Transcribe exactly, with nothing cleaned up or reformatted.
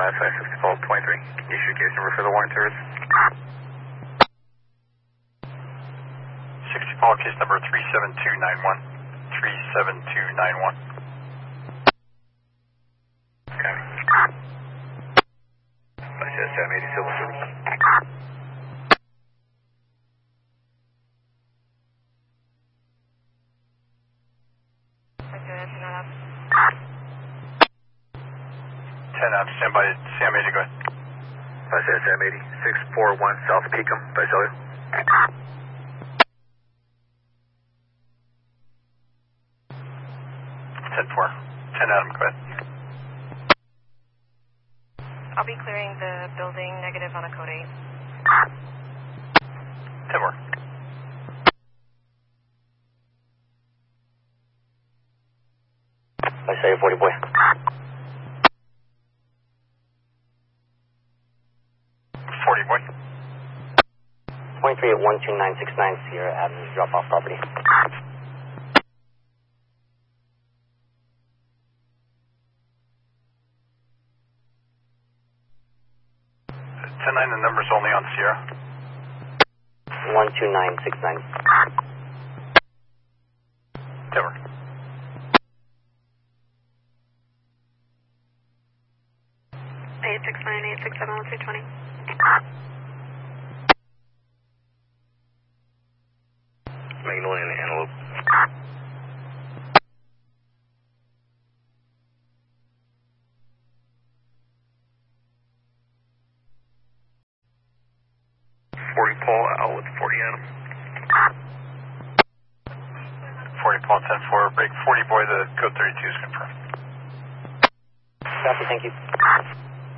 five five six twelve twenty-three. Can you issue case number for the warrant service? sixty Paul, case number three seven two nine one. three seven two nine one. Okay. five seven eighty civil service. ten up, stand by Sam eighty, go ahead. five seven eighty, six four one South Peakham, Visalia. ten four. ten Adam, go ahead. I'll be clearing the building negative on a code eight. ten four. Visalia forty boy. forty boy. twenty-three at one two nine six nine Sierra Avenue, drop off property. ten nine, the number's only on Sierra. one two nine six nine. ten four. eight six nine eight six seven one two twenty. Magnolia and Antelope. forty Paul, out with forty Adam. forty Paul, ten four, break forty boy, the code thirty-two is confirmed. Copy, thank you.